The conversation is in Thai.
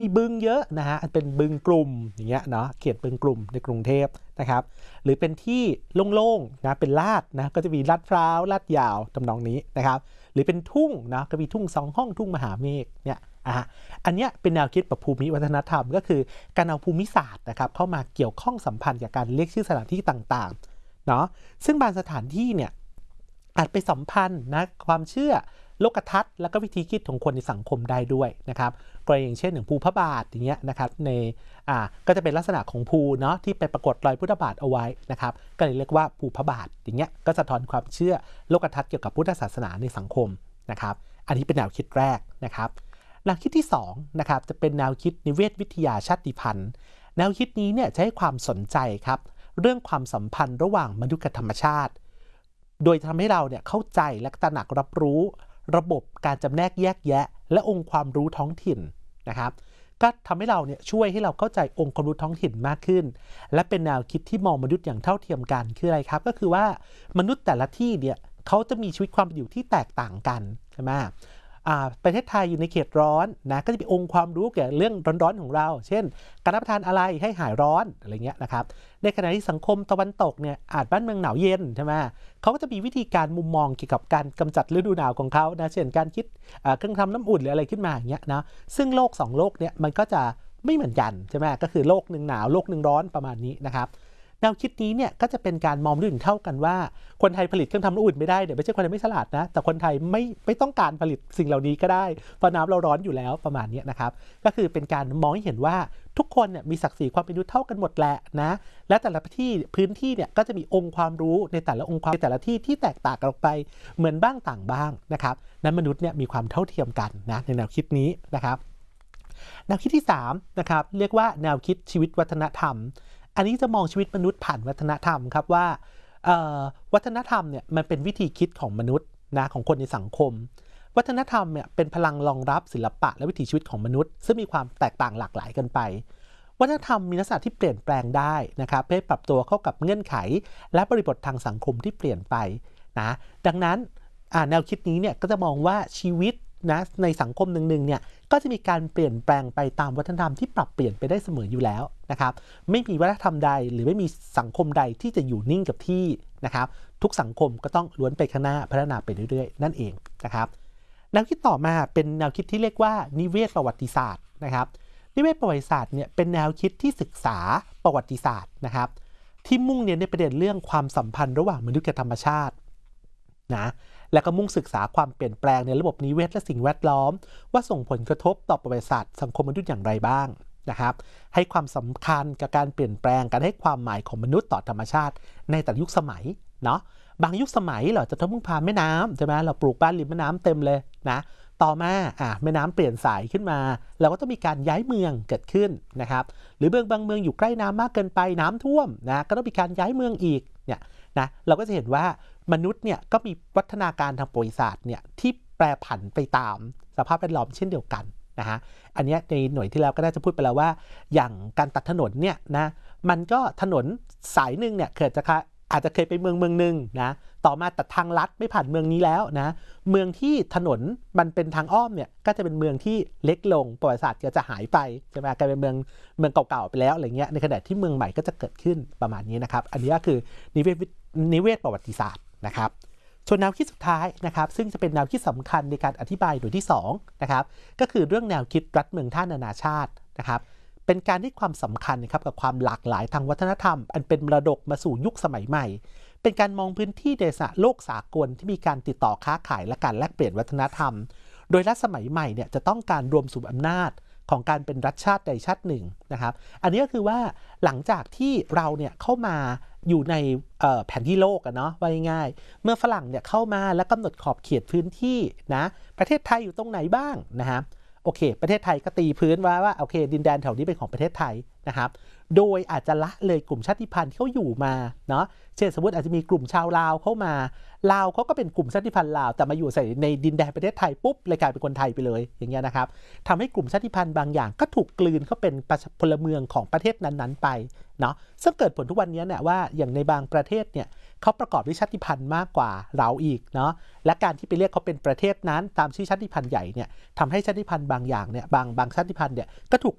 มีบึงเยอะนะฮะเป็นบึงกลุ่มอย่างเงี้ยเนาะเขตบึงกลุ่มในกรุงเทพนะครับหรือเป็นที่โล่งๆนะเป็นลาดนะก็จะมีลาดพร้าวลาดยาวทำนองนี้นะครับหรือเป็นทุ่งนะก็มีทุ่งสองห้องทุ่งมหาเมฆเนี่ยอันเนี้ยเป็นแนวคิดแบบภูมิวัฒนธรรมก็คือการเอาภูมิศาสตร์นะครับเข้ามาเกี่ยวข้องสัมพันธ์กับการเรียกชื่อสถานที่ต่างๆเนาะซึ่งบางสถานที่เนี่ยอาจไปสัมพันธ์นะความเชื่อโลกทัศน์แล้วก็วิธีคิดของคนในสังคมได้ด้วยนะครับกรณีอย่างเช่นอย่างภูพระบาทอย่างเงี้ยนะครับในก็จะเป็นลักษณะของภูเนาะที่ไปปรากฏรอยพุทธบาทเอาไว้นะครับก็เลยเรียกว่าภูพระบาทอย่างเงี้ยก็สะท้อนความเชื่อโลกทัศน์เกี่ยวกับพุทธศาสนาในสังคมนะครับอันนี้เป็นแนวคิดแรกนะครับแนวคิดที่2นะครับจะเป็นแนวคิดนิเวศวิทยาชาติพันธุ์แนวคิดนี้เนี่ยจะให้ความสนใจครับเรื่องความสัมพันธ์ระหว่างมนุษย์กับธรรมชาติโดยทำให้เราเนี่ยเข้าใจและตระหนักรับรู้ระบบการจำแนกแยกแยะและองค์ความรู้ท้องถิ่นนะครับก็ทำให้เราเนี่ยช่วยให้เราเข้าใจองค์ความรู้ท้องถิ่นมากขึ้นและเป็นแนวคิดที่มองมนุษย์อย่างเท่าเทียมกันคืออะไรครับก็คือว่ามนุษย์แต่ละที่เนี่ยเขาจะมีชีวิตความเป็นอยู่ที่แตกต่างกันใช่ไหมประเทศไทยอยู่ในเขตร้อนนะก็จะมีองค์ความรู้เกี่ยวกับเรื่องร้อนๆของเราเช่นการรับประทานอะไรให้หายร้อนอะไรเงี้ยนะครับในขณะที่สังคมตะวันตกเนี่ยอาจบ้านเมืองหนาวเย็นใช่ไหมเขาก็จะมีวิธีการมุมมองเกี่ยวกับการกำจัดฤดูหนาวของเขานะเช่นการคิดเครื่องทำน้ำอุ่นหรืออะไรขึ้นมาอย่างเงี้ยนะซึ่งโลก2โลกเนี่ยมันก็จะไม่เหมือนกันใช่ไหมก็คือโลกหนึ่งหนาวโลกหนึ่งร้อนประมาณนี้นะครับแนวคิดนี้เนี่ยก็จะเป็นการมองด้วยเท่ากันว่าคนไทยผลิตเครื่องทำน้ำอุ่นไม่ได้เดี๋ยวไม่ใช่คนไทยไม่ฉลาดนะแต่คนไทยไม่ต้องการผลิตสิ่งเหล่านี้ก็ได้เพราะน้ำเราร้อนอยู่แล้วประมาณนี้นะครับก็คือเป็นการมองให้เห็นว่าทุกคนเนี่ยมีศักดิ์ศรีความเป็นมนุษย์เท่ากันหมดแหละนะและแต่ละพื้นที่เนี่ยก็จะมีองค์ความรู้ในแต่ละองค์ความในแต่ละที่ที่แตกต่างกันออกไปเหมือนบ้างต่างบ้างนะครับนั้นมนุษย์เนี่ยมีความเท่าเทียมกันนะในแนวคิดนี้นะครับแนวคิดที่3นะครับเรียกว่าแนวคิดชีวิตวัฒนธรรมอันนี้จะมองชีวิตมนุษย์ผ่านวัฒนธรรมครับว่าวัฒนธรรมเนี่ยมันเป็นวิธีคิดของมนุษย์นะของคนในสังคมวัฒนธรรมเนี่ยเป็นพลังรองรับศิลปะและวิถีชีวิตของมนุษย์ซึ่งมีความแตกต่างหลากหลายกันไปวัฒนธรรมมีลักษณะที่เปลี่ยนแปลงได้นะครับเพื่อปรับตัวเข้ากับเงื่อนไขและบริบททางสังคมที่เปลี่ยนไปนะดังนั้นแนวคิดนี้เนี่ยก็จะมองว่าชีวิตนะในสังคมหนึ่งๆเนี่ยก็จะมีการเปลี่ยนแปลงไปตามวัฒนธรรมที่ปรับเปลี่ยนไปได้เสมออยู่แล้วนะครับไม่มีวัฒนธรรมใดหรือไม่มีสังคมใดที่จะอยู่นิ่งกับที่นะครับทุกสังคมก็ต้องล้วนไปข้างหน้าพัฒนาไปเรื่อยๆนั่นเองนะครับแนวคิดต่อมาเป็นแนวคิดที่เรียกว่านิเวศประวัติศาสตร์นะครับนิเวศประวัติศาสตร์เนี่ยเป็นแนวคิดที่ศึกษาประวัติศาสตร์นะครับที่มุ่งเน้นในประเด็นเรื่องความสัมพันธ์ระหว่างมนุษย์กับธรรมชาตินะและก็มุ่งศึกษาความเปลี่ยนแปลงในระบบนิเวศและสิ่งแวดล้อมว่าส่งผลกระทบต่อประวัติศาสตร์สังคมมนุษย์อย่างไรบ้างนะครับให้ความสำคัญกับการเปลี่ยนแปลงการให้ความหมายของมนุษย์ต่อธรรมชาติในแต่ละยุคสมัยเนาะบางยุคสมัยเราจะต้องพึ่งพาแม่น้ำใช่ไหมเราปลูกบ้านริมแม่น้ำเต็มเลยนะต่อมาแม่น้ำเปลี่ยนสายขึ้นมาเราก็ต้องมีการย้ายเมืองเกิดขึ้นนะครับหรือบางเมืองอยู่ใกล้น้ำมากเกินไปน้ำท่วมนะก็ต้องมีการย้ายเมืองอีกเนี่ยนะเราก็จะเห็นว่ามนุษย์เนี่ยก็มีวัฒนาการทางประวัติศาสตร์เนี่ยที่แปรผันไปตามสภาพแวดล้อมเช่นเดียวกันนะฮะอันนี้ในหน่วยที่แล้วก็น่าจะพูดไปแล้วว่าอย่างการตัดถนนเนี่ยนะมันก็ถนนสายหนึ่งเนี่ยอาจจะเคยไปเมืองหนึ่งนะต่อมาตัดทางลัดไม่ผ่านเมืองนี้แล้วนะเมืองที่ถนนมันเป็นทางอ้อมเนี่ยก็จะเป็นเมืองที่เล็กลงประวัติศาสตร์ก็จะหายไปใช่ไหมกลายเป็นเมืองเก่าๆไปแล้วอะไรเงี้ยในขณะที่เมืองใหม่ก็จะเกิดขึ้นประมาณนี้นะครับอันนี้ก็คือนิเวศประวัติศาสตร์นะครับส่วนแนวคิดสุดท้ายนะครับซึ่งจะเป็นแนวคิดสำคัญในการอธิบายโดยที่2นะครับก็คือเรื่องแนวคิดรัฐเมืองท่านานาชาตินะครับเป็นการให้ความสำคัญนะครับกับความหลากหลายทางวัฒนธรรมอันเป็นมรดกมาสู่ยุคสมัยใหม่เป็นการมองพื้นที่ในโลกสากลที่มีการติดต่อค้าขายและการแลกเปลี่ยนวัฒนธรรมโดยรัฐสมัยใหม่เนี่ยจะต้องการรวมสู่อำนาจของการเป็นรัฐชาติใดชาติหนึ่งนะครับอันนี้ก็คือว่าหลังจากที่เราเนี่ยเข้ามาอยู่ในแผนที่โลกเนาะว่าง่ายๆเมื่อฝรั่งเนี่ยเข้ามาและกำหนดขอบเขตพื้นที่นะประเทศไทยอยู่ตรงไหนบ้างนะฮะโอเคประเทศไทยก็ตีพื้นว่าโอเคดินแดนแถวนี้เป็นของประเทศไทยนะครับโดยอาจจะละเลยกลุ่มชาติพันธุ์ที่เขาอยู่มาเนาะเช่นสมมติอาจจะมีกลุ่มชาวลาวเข้ามาลาวเขาก็เป็นกลุ่มชาติพันธุ์ลาวแต่มาอยู่ใส่ในดินแดนประเทศไทยปุ๊บเลยกลายเป็นคนไทยไปเลยอย่างเงี้ยนะครับทำให้กลุ่มชาติพันธุ์บางอย่างก็ถูกกลืนเข้าเป็นพลเมืองของประเทศนั้นๆไปเนาะซึ่งเกิดผลทุกวันนี้เนี่ยว่าอย่างในบางประเทศเนี่ยเขาประกอบด้วยชาติพันธุ์มากกว่าเราอีกเนาะและการที่ไปเรียกเขาเป็นประเทศนั้นตามชื่อชาติพันธุ์ใหญ่เนี่ยทำให้ชาติพันธุ์บางอย่างเนี่ยบางชาติพันธุ์เนี่ยก็ถูก